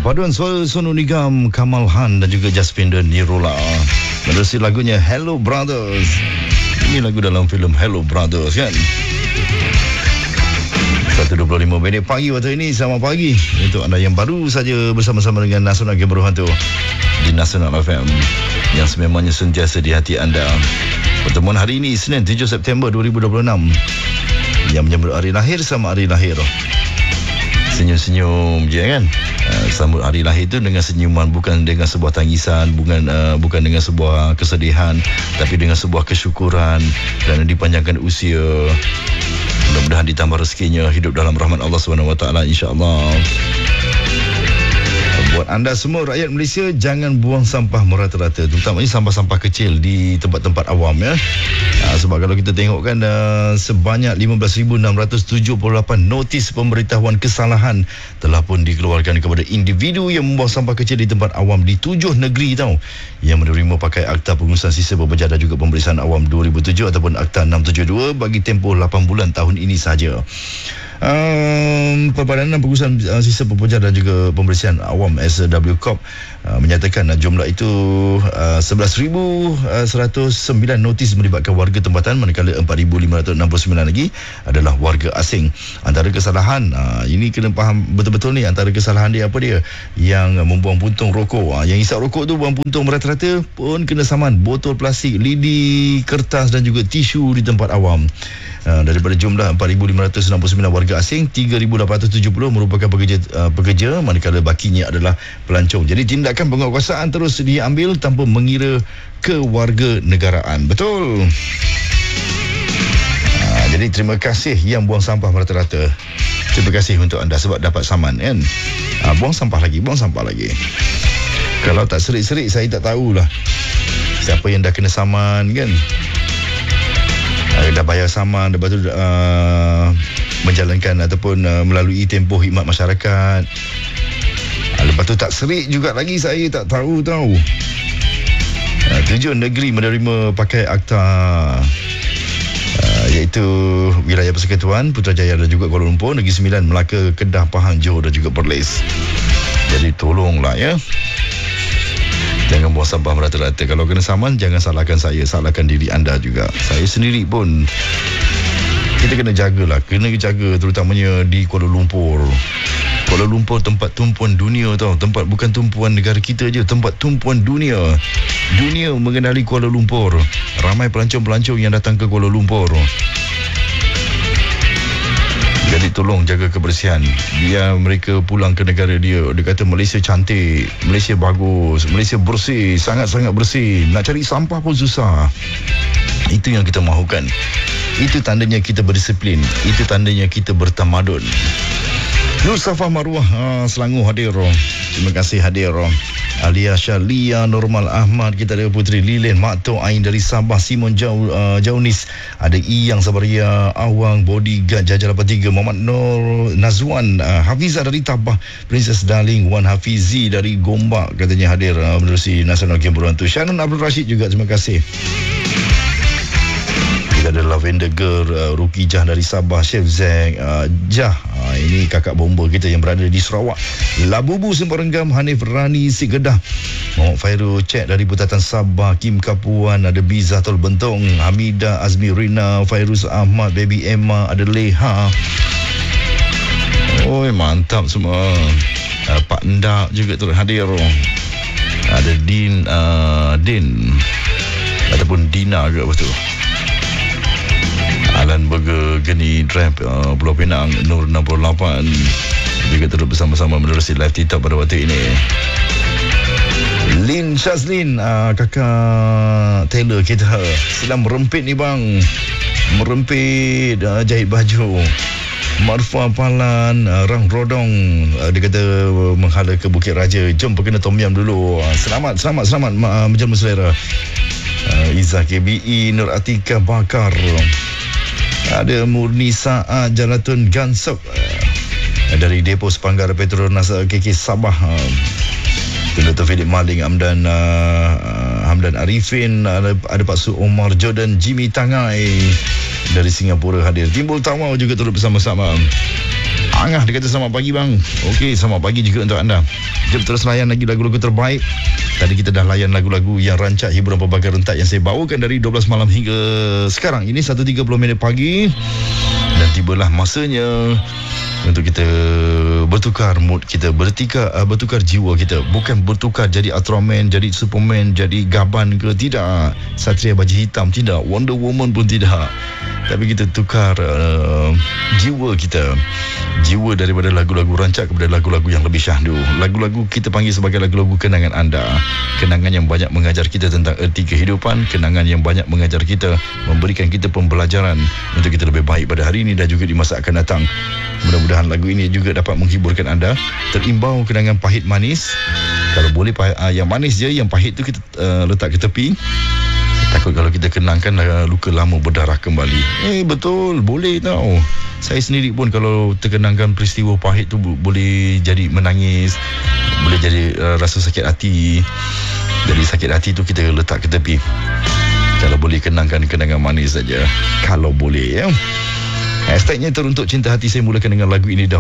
Paduan suara Sonu Nigam, Kamal Han dan juga Jaspinder Nirola menerusi lagunya Hello Brothers. Ini lagu dalam filem Hello Brothers kan. 1.25 minit pagi waktu ini. Selamat pagi untuk anda yang baru saja bersama-sama dengan Nasional Game Berhantu di Nasional FM yang sememangnya sentiasa di hati anda. Pertemuan hari ini Senin 7 September 2026 yang menyambut hari lahir sama hari lahir. Senyum-senyum je kan. Sambut hari lahir itu dengan senyuman, bukan dengan sebuah tangisan, bukan dengan sebuah kesedihan, tapi dengan sebuah kesyukuran kerana dipanjangkan usia. Mudah-mudahan ditambah rezekinya, hidup dalam rahmat Allah SWT, insya-Allah. Buat anda semua rakyat Malaysia, jangan buang sampah merata-rata, terutamanya sampah-sampah kecil di tempat-tempat awam ya. Sebab kalau kita tengok kan sebanyak 15,678 notis pemberitahuan kesalahan telah pun dikeluarkan kepada individu yang membuang sampah kecil di tempat awam di 7 negeri tau, yang menerima pakai Akta Pengurusan Sisa Berbejar dan juga Pemeriksaan Awam 2007 ataupun Akta 672 bagi tempoh 8 bulan tahun ini saja. Perbadanan Pengurusan Sisa Berbejar dan juga Pemeriksaan Awam SWCOP menyatakan jumlah itu 11,109 notis melibatkan warga tempatan, manakala 4,569 lagi adalah warga asing. Antara kesalahan ini kena faham betul-betul ni, antara kesalahan dia apa dia? Yang membuang puntung rokok. Yang isap rokok tu buang puntung merata-rata pun kena saman botol plastik, lidi, kertas dan juga tisu di tempat awam. Daripada jumlah 4,569 warga asing, 3,870 merupakan pekerja, manakala bakinya adalah pelancong. Jadi tindakan penguatkuasaan terus diambil tanpa mengira kewarganegaraan. Betul. Jadi terima kasih yang buang sampah merata-rata. Terima kasih untuk anda sebab dapat saman kan. Buang sampah lagi. Kalau tak serik-serik, saya tak tahulah siapa yang dah kena saman kan. Dah bayar saman, lepas tu menjalankan ataupun melalui tempoh khidmat masyarakat. Lepas tu tak serik juga lagi, saya tak tahu. 7 negeri menerima pakai akta, iaitu wilayah Persekutuan, Putrajaya dan juga Kuala Lumpur, Negeri Sembilan, Melaka, Kedah, Pahang, Johor dan juga Perlis. Jadi tolonglah ya, jangan buang sampah merata-rata. Kalau kena saman, jangan salahkan saya, salahkan diri anda juga. Saya sendiri pun, kita kena jaga terutamanya di Kuala Lumpur. Kuala Lumpur tempat tumpuan dunia tau. Tempat bukan tumpuan negara kita je, tempat tumpuan dunia. Dunia mengenali Kuala Lumpur. Ramai pelancong-pelancong yang datang ke Kuala Lumpur. Jadi tolong jaga kebersihan. Biar mereka pulang ke negara dia. Dia kata Malaysia cantik, Malaysia bagus, Malaysia bersih, sangat-sangat bersih. Nak cari sampah pun susah. Itu yang kita mahukan. Itu tandanya kita berdisiplin. Itu tandanya kita bertamadun. Nur Safah Maruah Selangor hadir. Terima kasih hadir. Alia Syalia, Normal Ahmad, kita ada Putri Lilin, Makto Ain dari Sabah, Simon Jaunis, ada Iyang Sabaria, Awang, Bodyguard, Jajal 83, Muhammad Nur Nazwan, Hafizah dari Tabah, Princess Darling, Wan Hafizi dari Gombak katanya hadir menerusi Nasional Game Berhantu. Shannon Abdul Rashid juga, terima kasih. Kita ada Lavender Girl, Ruki Jah dari Sabah, Chef Zack, Jah, ini kakak bomba kita yang berada di Sarawak. Labubu Semperenggam, Hanif Rani Sigedah, Muhammad Fairul Cek dari Putatan Sabah, Kim Kapuan, ada Bizatul Bentong, Hamida Azmi Rina, Fairuz Ahmad, Baby Emma, ada Leha. Oi, mantap semua. Pak Ndak juga turut hadir. Ada Din ataupun Dina ke apa tu. Alan Burger, Geni Drive, Pulau Pinang, Nur 68 juga terus bersama-sama menerusi live TikTok pada waktu ini. Lin Shazlin, kakak Taylor kita sedang merempit ni bang, merempit jahit baju. Marfa Palan, Rang Rodong, dia kata menghala ke Bukit Raja, jom perkena Tom Yam dulu. Selamat menjelma selera. Izzah KBE, Nur Atika Bakar, ada Murni Saat, Jalatun Gansok dari Depo Sepanggar Petronas KK Sabah, Dr. Philip Maling, Hamdan Arifin, ada Pak Su Omar Jordan, Jimmy Tangai dari Singapura hadir. Timbul Tawau juga turut bersama-sama. Angah dia kata selamat pagi bang. Okey, selamat pagi juga untuk anda. Jom terus layan lagi lagu-lagu terbaik. Tadi kita dah layan lagu-lagu yang rancak hiburan pelbagai rentak yang saya bawakan dari 12 malam hingga sekarang. Ini 1.30 minit pagi. Dan tibalah masanya untuk kita bertukar mood kita, bertukar jiwa kita. Bukan bertukar jadi Ultraman, jadi Superman, jadi Gaban ke, tidak. Satria baju hitam, tidak. Wonder Woman pun tidak. Tapi kita tukar jiwa kita. Jiwa daripada lagu-lagu rancak kepada lagu-lagu yang lebih syahdu. Lagu-lagu kita panggil sebagai lagu-lagu kenangan anda. Kenangan yang banyak mengajar kita tentang erti kehidupan. Kenangan yang banyak mengajar kita, memberikan kita pembelajaran untuk kita lebih baik pada hari ini dan juga di masa akan datang. Mudah-mudahan lagu ini juga dapat menghiburkan anda. Terimbau kenangan pahit manis. Kalau boleh yang manis je, yang pahit tu kita letak ke tepi. Takut kalau kita kenangkan luka lama berdarah kembali. Betul, boleh tau. Saya sendiri pun kalau terkenangkan peristiwa pahit tu boleh jadi menangis, boleh jadi rasa sakit hati. Jadi sakit hati tu kita letak ke tepi. Kalau boleh kenangkan kenangan manis saja. Kalau boleh ya. Hashtagnya teruntuk cinta hati, saya mulakan dengan lagu ini dah.